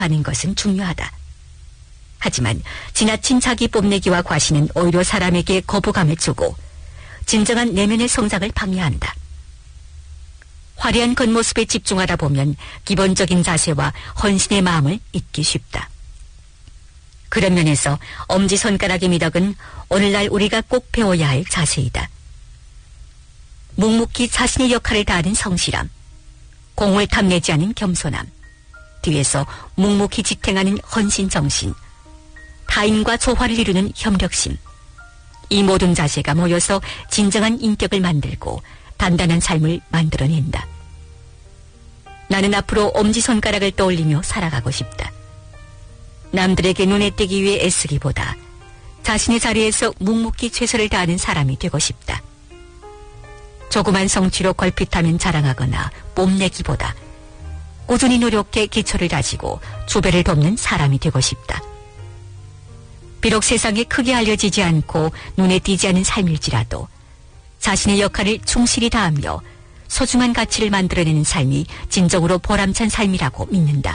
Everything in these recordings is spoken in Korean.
하는 것은 중요하다. 하지만 지나친 자기 뽐내기와 과시는 오히려 사람에게 거부감을 주고 진정한 내면의 성장을 방해한다. 화려한 겉모습에 집중하다 보면 기본적인 자세와 헌신의 마음을 잊기 쉽다. 그런 면에서 엄지손가락의 미덕은 오늘날 우리가 꼭 배워야 할 자세이다. 묵묵히 자신의 역할을 다하는 성실함, 공을 탐내지 않은 겸손함, 뒤에서 묵묵히 지탱하는 헌신정신, 타인과 조화를 이루는 협력심, 이 모든 자세가 모여서 진정한 인격을 만들고 단단한 삶을 만들어낸다. 나는 앞으로 엄지손가락을 떠올리며 살아가고 싶다. 남들에게 눈에 띄기 위해 애쓰기보다 자신의 자리에서 묵묵히 최선을 다하는 사람이 되고 싶다. 조그만 성취로 걸핏하면 자랑하거나 뽐내기보다 꾸준히 노력해 기초를 다지고 주변을 돕는 사람이 되고 싶다. 비록 세상에 크게 알려지지 않고 눈에 띄지 않은 삶일지라도 자신의 역할을 충실히 다하며 소중한 가치를 만들어내는 삶이 진정으로 보람찬 삶이라고 믿는다.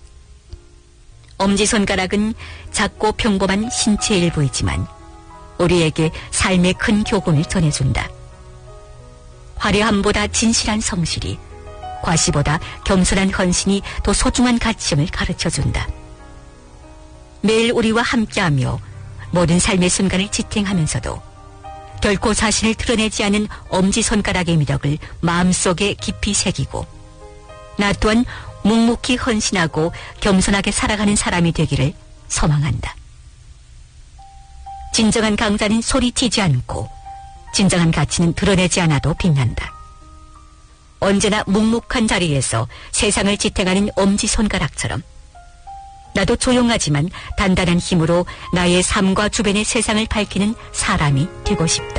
엄지손가락은 작고 평범한 신체의 일부이지만 우리에게 삶의 큰 교훈을 전해준다. 화려함보다 진실한 성실이, 과시보다 겸손한 헌신이 더 소중한 가치임을 가르쳐준다. 매일 우리와 함께하며 모든 삶의 순간을 지탱하면서도 결코 자신을 드러내지 않은 엄지손가락의 미덕을 마음속에 깊이 새기고 나 또한 묵묵히 헌신하고 겸손하게 살아가는 사람이 되기를 소망한다. 진정한 강자는 소리치지 않고 진정한 가치는 드러내지 않아도 빛난다. 언제나 묵묵한 자리에서 세상을 지탱하는 엄지손가락처럼 나도 조용하지만 단단한 힘으로 나의 삶과 주변의 세상을 밝히는 사람이 되고 싶다.